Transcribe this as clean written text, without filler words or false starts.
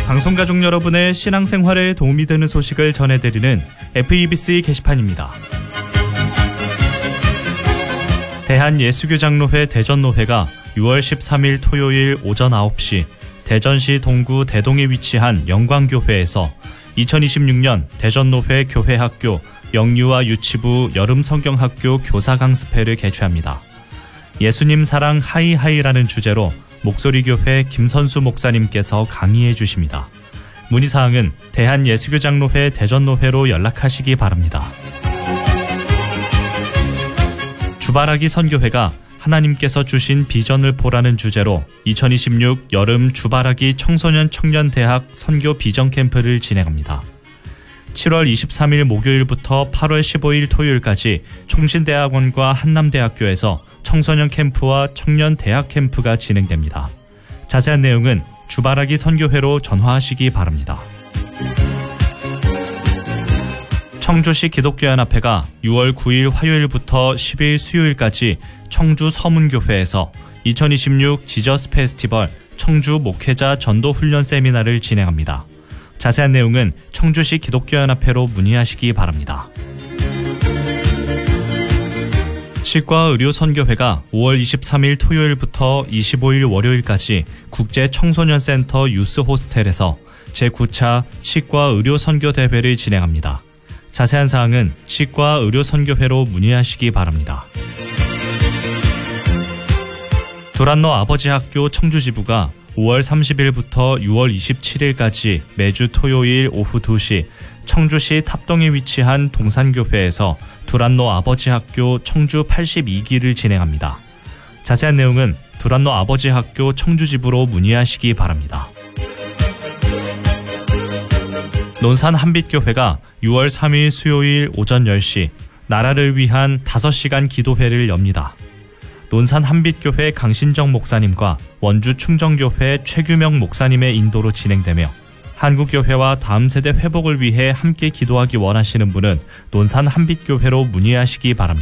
방송가족 여러분의 신앙생활에 도움이 되는 소식을 전해드리는 FEBC 게시판입니다. 대한예수교장로회 대전노회가 6월 13일 토요일 오전 9시 대전시 동구 대동에 위치한 영광교회에서 2026년 대전노회 교회학교 영유아 유치부 여름성경학교 교사강습회를 개최합니다. 예수님 사랑 하이하이라는 주제로 목소리교회 김선수 목사님께서 강의해 주십니다. 문의사항은 대한예수교장로회 대전노회로 연락하시기 바랍니다. 주바라기 선교회가 하나님께서 주신 비전을 보라는 주제로 2026 여름 주바라기 청소년 청년대학 선교 비전 캠프를 진행합니다. 7월 23일 목요일부터 8월 15일 토요일까지 총신대학원과 한남대학교에서 청소년 캠프와 청년 대학 캠프가 진행됩니다. 자세한 내용은 주바라기 선교회로 전화하시기 바랍니다. 청주시 기독교연합회가 6월 9일 화요일부터 10일 수요일까지 청주 서문교회에서 2026 지저스 페스티벌 청주 목회자 전도 훈련 세미나를 진행합니다. 자세한 내용은 청주시 기독교연합회로 문의하시기 바랍니다. 치과의료선교회가 5월 23일 토요일부터 25일 월요일까지 국제청소년센터 유스호스텔에서 제9차 치과의료선교대회를 진행합니다. 자세한 사항은 치과의료선교회로 문의하시기 바랍니다. 두란노 아버지학교 청주지부가 5월 30일부터 6월 27일까지 매주 토요일 오후 2시 청주시 탑동에 위치한 동산교회에서 두란노 아버지학교 청주 82기를 진행합니다. 자세한 내용은 두란노 아버지학교 청주지부로 문의하시기 바랍니다. 논산 한빛교회가 6월 3일 수요일 오전 10시 나라를 위한 5시간 기도회를 엽니다. 논산 한빛교회 강신정 목사님과 원주 충정교회 최규명 목사님의 인도로 진행되며 한국교회와 다음 세대 회복을 위해 함께 기도하기 원하시는 분은 논산 한빛교회로 문의하시기 바랍니다.